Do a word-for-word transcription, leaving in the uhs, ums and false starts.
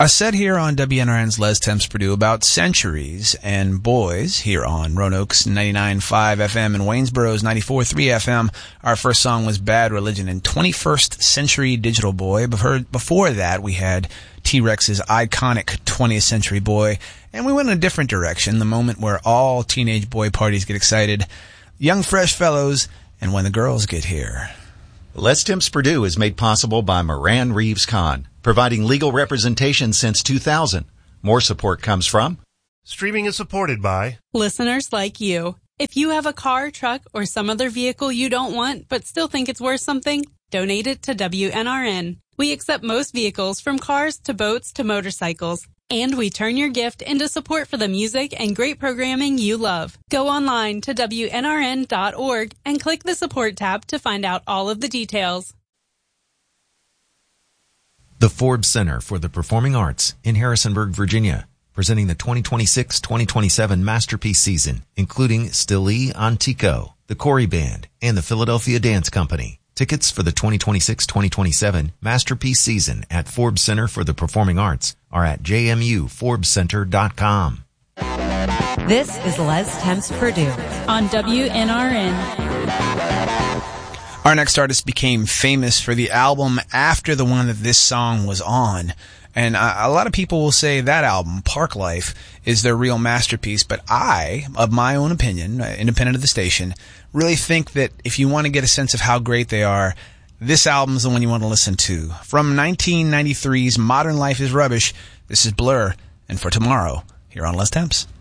A set here on W N R N's Les Temps Purdue about centuries and boys here on Roanoke's ninety-nine point five F M and Waynesboro's ninety-four point three F M. Our first song was Bad Religion and twenty-first Century Digital Boy. Before that, we had T-Rex's iconic twentieth Century Boy. And we went in a different direction, the moment where all teenage boy parties get excited. Young Fresh Fellows, and When the Girls Get Here. Les Temps Purdue is made possible by Moran Reeves Kahn, providing legal representation since two thousand. More support comes from... Streaming is supported by... listeners like you. If you have a car, truck, or some other vehicle you don't want but still think it's worth something, donate it to W N R N. We accept most vehicles from cars to boats to motorcycles. And we turn your gift into support for the music and great programming you love. Go online to W N R N dot org and click the support tab to find out all of the details. The Forbes Center for the Performing Arts in Harrisonburg, Virginia, presenting the twenty twenty-six twenty twenty-seven Masterpiece Season, including Stili Antico, the Corey Band, and the Philadelphia Dance Company. Tickets for the twenty twenty-six twenty twenty-seven Masterpiece Season at Forbes Center for the Performing Arts are at j m u forbes center dot com. This is Les Temps Purdue on W N R N. Our next artist became famous for the album after the one that this song was on. And a, a lot of people will say that album, Park Life, is their real masterpiece. But I, of my own opinion, independent of the station, really think that if you want to get a sense of how great they are, this album is the one you want to listen to. From nineteen ninety-three's Modern Life is Rubbish, this is Blur, and For Tomorrow, here on Les Temps.